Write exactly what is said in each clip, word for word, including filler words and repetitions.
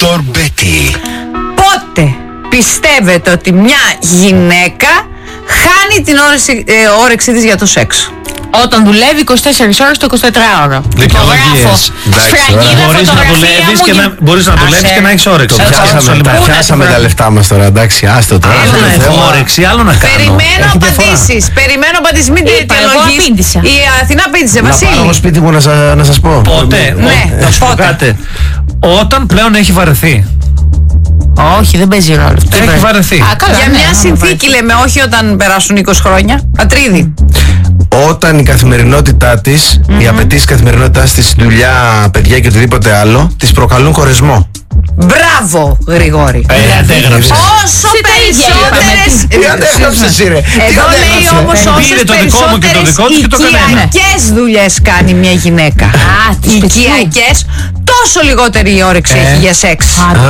Ντόκτορ Μπέτι. Πότε πιστεύετε ότι μια γυναίκα χάνει την όρεξη, ε, όρεξή της για το σεξ? Όταν δουλεύει είκοσι τέσσερις ώρες το εικοσιτετράωρο. Δικαιολογίες. Μπορείς να δουλεύεις και να, μπορείς να, δουλεύεις και να έχεις όρεξη. Πιάσαμε, τα, πιάσαμε τα λεφτά μας τώρα, εντάξει, άστο τώρα. Άλλο να έχω όρεξη, άλλο να κάνω. Περιμένω απαντήσεις. Περιμένω απαντήσεις. Μην την αιτιολογείς. Η Αθηνά απήντησε. Βασίλη. Να πάω σπίτι μου να, σα, να σας πω. Πότε? Ναι, Θα σου πω κάτι. Όταν πλέον έχει βαρεθεί. Όχι, δεν παίζει ρόλο. Έχει βαρεθεί. Α, καλά, Για ναι, μια συνθήκη λέμε, όχι όταν περάσουν είκοσι χρόνια. Πατρίδη. Όταν η καθημερινότητά της, mm-hmm. οι απαιτήσεις καθημερινότητάς της, δουλειά, παιδιά και οτιδήποτε άλλο, της προκαλούν χωρισμό. Μπράβο, Γρηγόρη. Ε, αντέγραψες. Όσο περισσότερες. Τι αντέγραψες, ρε. Εδώ λέει όμως όσες περισσότερες οικιακές δουλειές κάνει μια γυναίκα. Α, οικιακές, τόσο λιγότερη η όρεξη έχει για σεξ.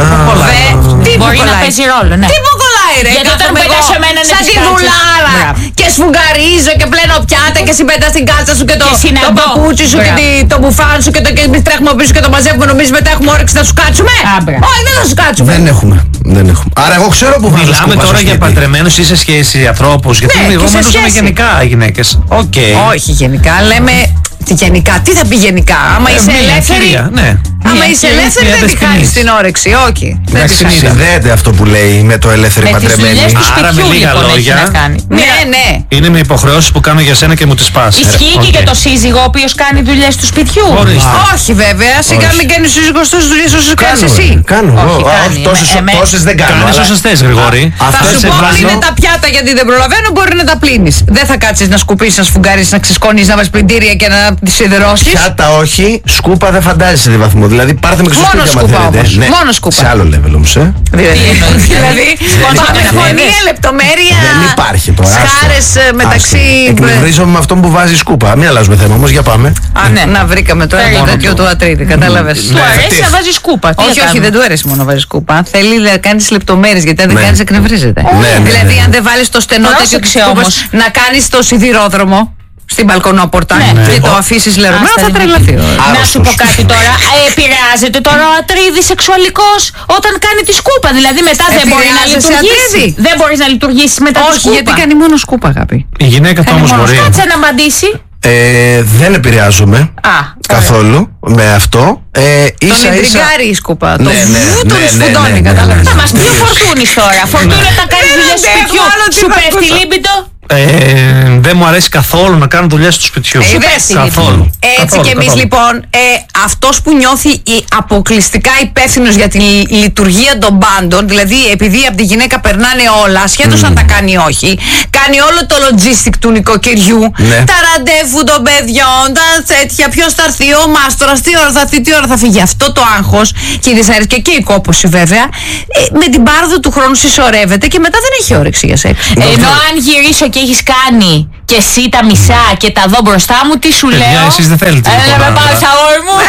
Τι που μπορεί να κολλάει. παίζει ρόλο, ναι. Τι που κολλάει, ρε. Γιατί όταν Κάθομαι πετάς εγώ σε μένα είναι σαν τις τη κάλτσες. βουλάρα Μπράβο. και σφουγγαρίζω και πλένω πιάτα και συμπέτας την κάλτσα σου και το, Και το συναντώ. παπούτσι σου και Μπράβο. τη- το μπουφάν σου και το και εμείς τρέχουμε πίσω και το μαζεύουμε. Νομίζεις μετά έχουμε όρεξη να σου κάτσουμε? Α, μπράβο. Όχι, δεν θα σου κάτσουμε. Δεν έχουμε. Δεν έχουμε. Άρα εγώ ξέρω που βάζω Μιλάμε σκούπα τώρα στο για σπίτι. παντρεμένους ή σε σχέση ανθρώπους. Γιατί Ναι, εγώ και σε μένω με σχέση. γενικά γυναίκες. Οκ. Όχι γενικά, λέμε τι γενικά. Τι θα πει γενικά? Άμα Ε, είσαι μία ελεύθερη. κυρία, ναι. Άμα Μία είσαι κυρία, ελεύθερη μία δεν τη δευτερής. χάνεις την όρεξη. Όχι. Δεν τη Εντάξει, χάνεις. Συνδέεται αυτό που λέει με το ελεύθερη Με τις παντρεμένη. δουλειές του Άρα, με σπιτιού λίγα λοιπόν έχει λόγια, να κάνει. Ναι, ναι. Είναι με υποχρεώσεις που κάνω για σένα και μου τις πας. Ισχύει και Οκ. για το σύζυγο ο οποίος κάνει δουλειές του σπιτιού. Ορίστε. Όχι βέβαια. Σιγά μην κάνεις σύζυγος τόσες δουλειές όσες κάνεις εσύ. Κάνω. Όχι, Εγώ, κάνει. όχι, τόσες- Ε, με- Τόσες δεν κάνω. Κάνεις αλλά- όσες θες, Γρηγόρη. Θα Αυτό σου σε πω βάζω. είναι τα πιάτα γιατί δεν προλαβαίνω, μπορεί να τα πλύνεις. Δεν θα κάτσεις να σκουπίσεις, να σφουγγάρισεις, να ξεσκόνεις, να βάζεις πλυντήρια και να τις σιδερώσεις. Πιάτα όχι, σκούπα δεν φαντάζεσαι σε τι βαθμό. Δηλαδή πάρτε με Μόνο ξεσκούπια σκούπα άμα θέλετε. όμως. Μόνο σκούπα. Σε άλλο level όμως, ε. Δηλαδή, δηλαδή Σκόνη πάμε και φωνία, καφέδες. λεπτομέρεια. Δεν υπάρχει τώρα. άστο. Σχάρες ε, μεταξύ. Άστο. Εκνευρίζομαι με αυτόν που βάζει σκούπα. Μην αλλάζουμε θέμα όμως, για πάμε. Α, ναι, να βρήκαμε τώρα το Μόνο τέτοιο του Ατρίδη, κατάλαβες. Του αρέσει να βάζει σκούπα. Τι Όχι, να όχι, κάνουμε. δεν του αρέσει μόνο να βάζει σκούπα. Θέλει να κάνει λεπτομέρειες γιατί αν δεν Ναι. κάνει εκνευρίζεται. Ναι, ναι, Δηλαδή, ναι. αν δεν βάλει το στενό τέτοιο Πρόσεξε της σκούπας, όμως. να κάνει το σιδηρόδρομο στην μπαλκονόπορτα Ναι. και το Ναι. αφήσει λερωμένο, Άστα, θα δεν τρελαθεί. Να σου πω κάτι τώρα. Ε, επηρεάζεται τώρα ο Ατρίδης σεξουαλικός όταν κάνει τη σκούπα. Δηλαδή μετά δεν μπορεί να Επηρεάζεσαι, λειτουργήσει. Ατρίδη? Δεν μπορεί να λειτουργήσει μετά τη Όχι, σκούπα. γιατί κάνει μόνο σκούπα, αγάπη. Η γυναίκα το Κάνει όμως μόνο μπορεί. Κάτσε να απαντήσει. Ε, δεν επηρεάζομαι Α, καθόλου με αυτό. Ε, Τον ίσα ίσα. εντριγκάρει η σκούπα. Το Ναι, ναι, βου, τον ναι, ναι, σφουντώνει, ναι, ναι, κατάλαβες. ναι, θα ναι. μας πει ο Φορτούνης τώρα. Φορτούνη όταν κάνει Δεν δουλειές του αντέχω σπιτιού. άλλο τι Σου θα πέφτει ακούσω. λίμπητο. Ε, δεν μου αρέσει καθόλου να κάνω δουλειές του σπιτιού. Ε, είδες. Καθόλου. Έτσι Καθόλου, και εμείς καθόλου. λοιπόν, ε, αυτός που νιώθει η- αποκλειστικά υπεύθυνος για τη λει- λειτουργία των πάντων, δηλαδή επειδή από τη γυναίκα περνάνε όλα, ασχέτως αν τα κάνει ή όχι, κάνει όλο το logistic του νοικοκυριού, Ναι. τα ραντεβού των παιδιών, τα τέτοια, ποιος θα έρθει, ο μάστορας, τι ώρα θα έρθει, τι ώρα θα φύγει. Αυτό το άγχος και η δυσαρέσκεια και η κόπωση βέβαια, ε, με την πάροδο του χρόνου συσσωρεύεται και μετά δεν έχει όρεξη για σεξ. Ενώ αν γυρίσω και έχεις κάνει και εσύ τα μισά και τα δω μπροστά μου, τι σου Παιδιά, λέω. εσείς δεν θέλετε Έλα λοιπόν με άντρα. πάρεις αγόρι μου.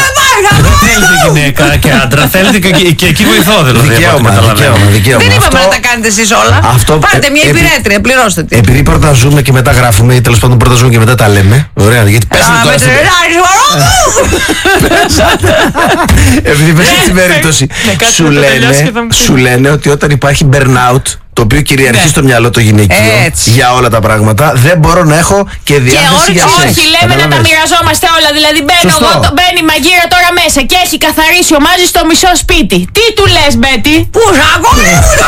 Δεν θέλετε γυναίκα και άντρα, θέλετε και, και, και εκεί βοηθώ δηλαδή. από ό,τι Δικαίωμα, καταλαβαίνω. δικαίωμα, δικαίωμα. Δεν είπαμε Αυτό- να τα κάνετε εσείς όλα. αυτό- Πάρτε μια ε, επί- υπηρέτρια, πληρώστε τη. Επειδή πρώτα ζούμε και μετά γράφουμε, ή τέλος πάντων πρώτα ζούμε και μετά τα λέμε. Ωραία, γιατί πέσαμε Α, τώρα με στην... τρελάρεις, μωρό μου! Επειδή πέσαμε στην περίπτωση, κάτσε σου να το τελειώσει λένε, και θα μου πει. σου λένε ότι όταν υπάρχει burnout, το οποίο κυριαρχεί Ναι. στο μυαλό το γυναικείο Έτσι. για όλα τα πράγματα, δεν μπορώ να έχω και διάθεση για όρεξη, σεξ. Όχι, λέμε να τα Καταλαβες? μοιραζόμαστε όλα. Δηλαδή μπαίνω Σωστό. εγώ, το- μπαίνει η μαγείρα τώρα μέσα και έχει καθαρίσει ο Μάζης το μισό σπίτι. Τι του λες, Μπέτη? Πού αγόρι μου, το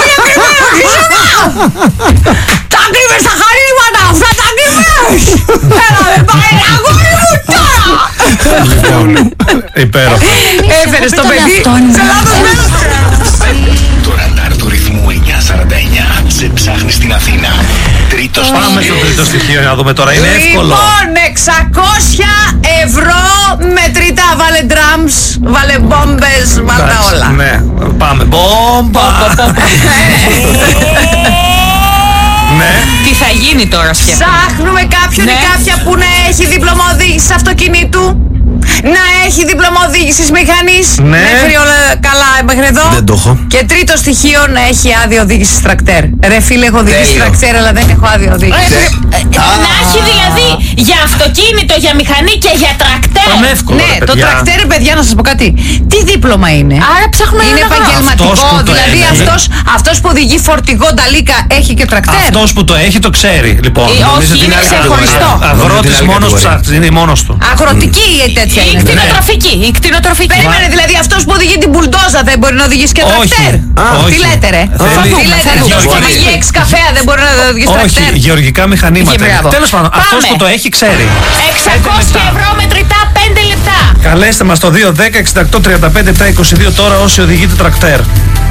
τα κρύβες στα χαρίσματα, αυτά τα κρύβες! Έλα με πάει, αγόρι μου, τώρα! Υπέροχο. Έφερες το παιδί σε λάθος μέρος. Το ραντάρ του ρυθμού εννιακόσια σαράντα εννιά σε ψάχνει στην Αθήνα. Τρίτος Πάμε στο τρίτο στοιχείο να δούμε τώρα. Είναι εύκολο. Λοιπόν, εξακόσια ευρώ μετρητά. Βάλε drums, βάλε μπόμπες, βάλε τα Εντάξει, όλα. Ναι, πάμε. Μπόμπα. Ναι. Τι θα γίνει τώρα σκέφτομαι. Ψάχνουμε κάποιον ή Ναι. κάποια που να έχει δίπλωμα οδήγησης αυτοκινήτου, να έχει δίπλωμα οδήγησης μηχανής, Ναι. μέχρι όλα καλά μέχρι εδώ. Δεν το έχω. Και τρίτο στοιχείο να έχει άδεια οδήγηση τρακτέρ. Ρε φίλε, έχω οδηγήσει Τέλειο. τρακτέρ, αλλά δεν έχω άδεια οδήγηση. Ε, ε, Να έχει δηλαδή για αυτοκίνητο, για μηχανή και για τρακτέρ. Είναι εύκολο. Ναι, ρε, το παιδιά. τρακτέρ, παιδιά, να σας πω κάτι. Τι δίπλωμα είναι? Άρα ψάχνουμε Είναι ένα γράμμα. επαγγελματικό, Αυτός που το δηλαδή έλεγε. αυτός, αυτός που οδηγεί φορτηγό νταλίκα έχει και τρακτέρ. Αυτός που το έχει το ξέρει. Λοιπόν, Ε, νομίζω όχι, ότι είναι άλλη ξεχωριστό. κατηγορία. Αγρότης Νομίζω ότι είναι μόνος άλλη ψάχνει. Είναι μόνος του. Αγροτική ή τέτοια Η είναι. κτηνοτροφική. Η κτηνοτροφική. Περίμενε, δηλαδή αυτός που οδηγεί την μπουλντόζα δεν μπορεί να οδηγήσει και Όχι. τρακτέρ. Όχι. Τι λέτε, ρε? Θέλει- Τι λέτε, ρε? θέλει- Αυτός που θέλει- οδηγεί έξι καφέα δεν μπορεί να οδηγήσει Όχι, τρακτέρ. γεωργικά μηχανήματα. Είχε, μπράβο. Τέλος πάντων, Πάμε. αυτός που το έχει ξέρει. εξακόσια ευρώ μετρητά, πέντε λεπτά. Καλέστε μας στο δύο δέκα εξήντα οκτώ τριάντα πέντε επτακόσια είκοσι δύο τώρα όσοι οδηγείτε τρακτέρ.